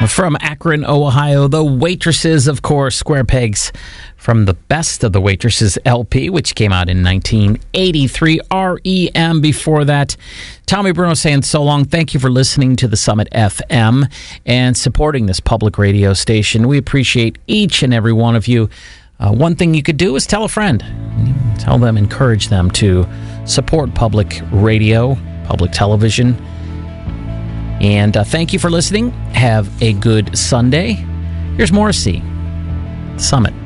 From Akron, Ohio, the Waitresses, of course, Square Pegs from the Best of the Waitresses LP, which came out in 1983. REM before that. Tommy Bruno saying so long. Thank you for listening to the Summit FM and supporting this public radio station. We appreciate each and every one of you. One thing you could do is tell a friend. Tell them, encourage them to support public radio, public television. And thank you for listening. Have a good Sunday. Here's Morrissey, Summit.